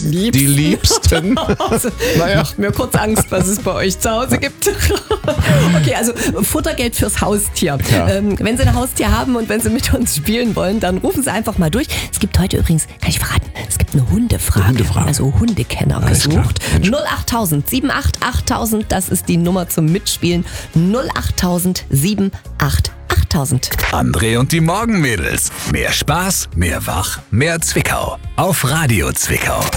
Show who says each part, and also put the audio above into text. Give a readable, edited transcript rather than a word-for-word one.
Speaker 1: Liebsten.
Speaker 2: Die Liebsten.
Speaker 1: Also, macht mir kurz Angst, was es bei euch zu Hause gibt. Okay, also Futtergeld fürs Haustier.
Speaker 2: Ja.
Speaker 1: Wenn Sie ein Haustier haben und wenn Sie mit uns spielen wollen, dann rufen Sie einfach mal durch. Es gibt heute übrigens, kann ich verraten, es gibt eine Hundefrage. Also Hundekenner gesucht. 08000 78 8000, das ist die Nummer zum Mitspielen. 08000 78 8000.
Speaker 3: André und die Morgenmädels. Mehr Spaß, mehr Wach, mehr Zwickau. Auf Radio Zwickau.